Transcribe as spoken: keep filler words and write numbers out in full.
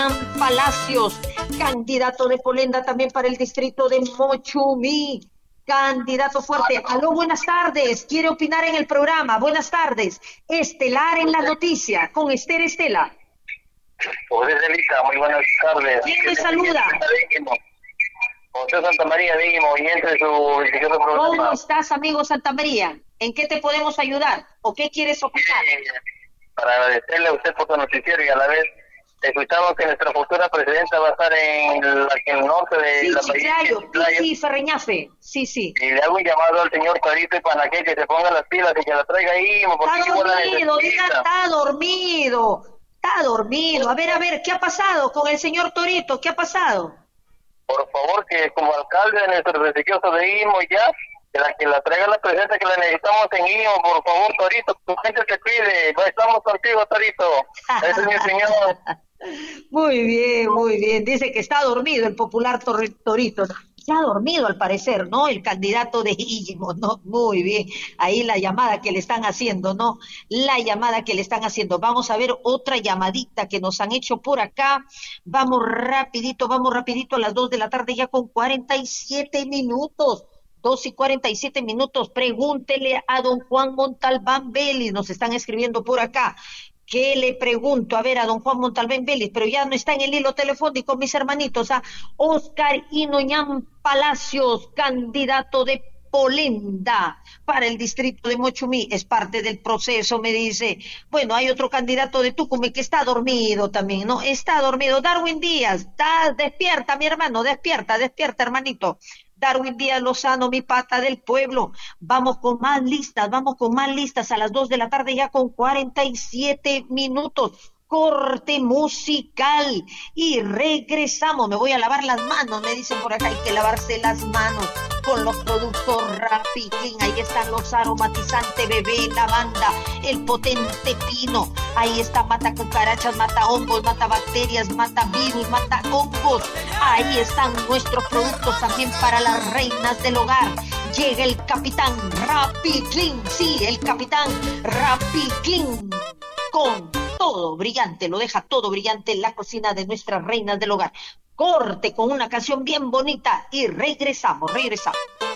Palacios, candidato de Polenda también para el distrito de Mochumí. Candidato fuerte. Aló, buenas tardes. ¿Quiere opinar en el programa? Buenas tardes. Estelar en la noticia con Esther Estela. José Celita, muy buenas tardes. ¿Quién me saluda? José Santa María, Dígimo, oyente de su distinto programa. ¿Cómo estás, amigo Santa María? ¿En qué te podemos ayudar? ¿O qué quieres opinar? Sí, para agradecerle a usted por su noticiero y a la vez escuchamos que nuestra futura presidenta va a estar en, la, en el norte de sí, la Chiclayo, país. Sí, sí, Ferreñafe. Sí, sí. Y le hago un llamado al señor Torito y Panaque que se ponga las pilas y que la traiga ahí. Está dormido, diga, está dormido. Está dormido. A ver, a ver, ¿qué ha pasado con el señor Torito? ¿Qué ha pasado? Por favor, que como alcalde de nuestro prestigioso de Imo ya, que la que la traiga la presencia que la necesitamos en Imo, por favor, Torito, tu gente te pide. Estamos contigo, Torito. Ese es mi señor. Muy bien, muy bien. Dice que está dormido el popular tor Torito. Se ha dormido al parecer, ¿no? El candidato de Íllimo, ¿no? Muy bien. Ahí la llamada que le están haciendo, ¿no? La llamada que le están haciendo. Vamos a ver otra llamadita que nos han hecho por acá. Vamos rapidito, vamos rapidito a las dos de la tarde ya con cuarenta y siete minutos. Dos y cuarenta y siete minutos. Pregúntele a don Juan Montalbán Vélez. Nos están escribiendo por acá. ¿Qué le pregunto? A ver, a don Juan Montalbán Vélez, pero ya no está en el hilo telefónico, mis hermanitos, a Oscar Inoñán Palacios, candidato de Polenda para el distrito de Mochumí, es parte del proceso, me dice. Bueno, hay otro candidato de Tucumán que está dormido también, ¿no? Está dormido. Darwin Díaz, está, despierta, mi hermano, despierta, despierta, hermanito. Darwin Díaz Lozano, mi pata del pueblo. Vamos con más listas, vamos con más listas a las dos de la tarde ya con cuarenta y siete minutos. Corte musical y regresamos. Me voy a lavar las manos, me dicen por acá, hay que lavarse las manos con los productos Rappi Clean. Ahí están los aromatizantes bebé, lavanda, el potente pino. Ahí está, mata cucarachas, mata hongos, mata bacterias, mata virus, mata hongos. Ahí están nuestros productos también para las reinas del hogar. Llega el capitán Rappi Clean, sí, el capitán Rappi Clean con todo brillante, lo deja todo brillante en la cocina de nuestras reinas del hogar. Corte con una canción bien bonita y regresamos, regresamos.